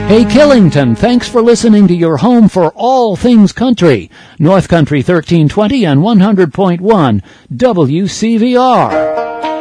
Hey, Killington, thanks for listening to your home for all things country. North Country 1320 and 100.1 WCVR.